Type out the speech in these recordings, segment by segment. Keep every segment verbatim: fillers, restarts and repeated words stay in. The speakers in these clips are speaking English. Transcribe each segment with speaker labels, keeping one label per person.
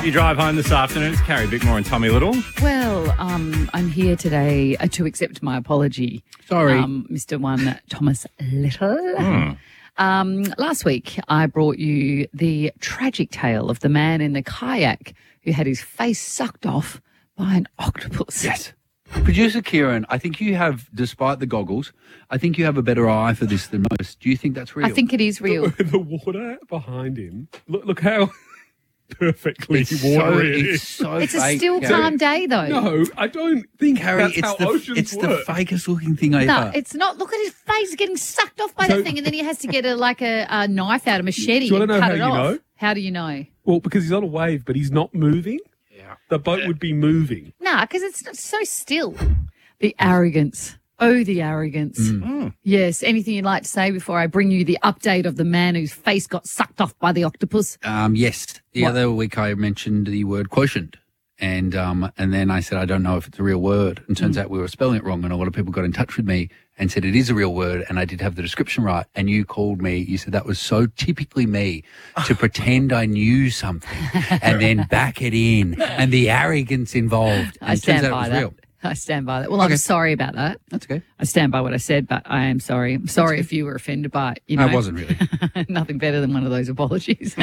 Speaker 1: You drive home this afternoon. It's Carrie Bickmore and Tommy Little.
Speaker 2: Well, um, I'm here today uh, to accept my apology.
Speaker 3: Sorry.
Speaker 2: Um, Mister One Thomas Little.
Speaker 1: Mm.
Speaker 2: Um, last week, I brought you the tragic tale of the man in the kayak who had his face sucked off by an octopus.
Speaker 3: Yes. Producer Kieran, I think you have, despite the goggles, I think you have a better eye for this than most. Do you think that's real?
Speaker 2: I think it is real.
Speaker 4: The water behind him. Look, look how perfectly
Speaker 3: it's
Speaker 4: watery
Speaker 3: so,
Speaker 4: it
Speaker 3: it's
Speaker 4: is.
Speaker 3: so
Speaker 2: It's a
Speaker 3: fake,
Speaker 2: still
Speaker 3: Gary.
Speaker 2: calm day, though.
Speaker 4: No, I don't think
Speaker 3: Harry,
Speaker 4: that's
Speaker 3: it's
Speaker 4: how
Speaker 3: the
Speaker 4: oceans
Speaker 3: it's
Speaker 4: work.
Speaker 3: the fakest looking thing ever.
Speaker 2: No, it's not. Look at his face getting sucked off by
Speaker 4: So-
Speaker 2: the thing, and then he has to get a like a, a knife out, a machete,
Speaker 4: Do you
Speaker 2: and
Speaker 4: wanna know
Speaker 2: cut
Speaker 4: how
Speaker 2: it
Speaker 4: you
Speaker 2: off.
Speaker 4: know?
Speaker 2: How do you know?
Speaker 4: Well, because he's on a wave, but he's not moving.
Speaker 3: Yeah.
Speaker 4: The boat would be moving.
Speaker 2: Nah, because it's not- so still. The arrogance. Oh, the arrogance.
Speaker 3: Mm.
Speaker 2: Yes. Anything you'd like to say before I bring you the update of the man whose face got sucked off by the octopus?
Speaker 3: Um, yes. The
Speaker 2: What?
Speaker 3: other week I mentioned the word quotient. And um, and then I said, I don't know if it's a real word. And
Speaker 2: Mm.
Speaker 3: turns out we were spelling it wrong. And a lot of people got in touch with me and said it is a real word. And I did have the description right. And you called me. You said that was so typically me to pretend I knew something and then back it in and the arrogance involved. And
Speaker 2: I
Speaker 3: it turns
Speaker 2: stand
Speaker 3: out it
Speaker 2: by
Speaker 3: was
Speaker 2: that.
Speaker 3: real.
Speaker 2: I stand by that. Well,
Speaker 3: Okay.
Speaker 2: I'm sorry about that.
Speaker 3: That's okay.
Speaker 2: I stand by what I said, but I am sorry. I'm sorry if you were offended by it. You know,
Speaker 3: I wasn't really.
Speaker 2: Nothing better than one of those apologies.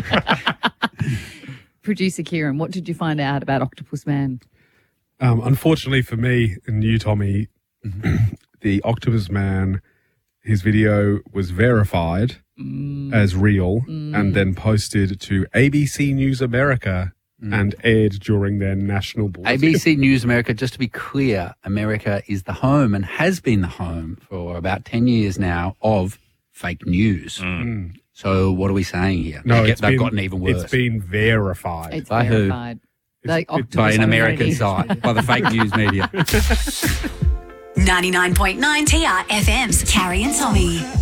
Speaker 2: Producer Kieran, what did you find out about Octopus Man?
Speaker 4: Um, unfortunately for me and you, Tommy,
Speaker 3: Mm-hmm.
Speaker 4: the Octopus Man, his video was verified
Speaker 2: Mm.
Speaker 4: as real and then posted to A B C News America
Speaker 3: Mm.
Speaker 4: and aired during their national bulletin.
Speaker 3: A B C News America, just to be clear, America is the home and has been the home for about ten years now of fake news.
Speaker 4: Mm.
Speaker 3: So what are we saying here?
Speaker 4: No,
Speaker 3: They
Speaker 4: it's
Speaker 3: get- they've
Speaker 4: been,
Speaker 3: gotten even worse.
Speaker 4: It's been verified.
Speaker 2: It's
Speaker 3: By who?
Speaker 2: verified. The
Speaker 4: It's-
Speaker 2: Octopus
Speaker 3: by an American
Speaker 2: lady.
Speaker 3: site, by the fake news media.
Speaker 5: ninety-nine point nine T R F M's Carrie and Tommy.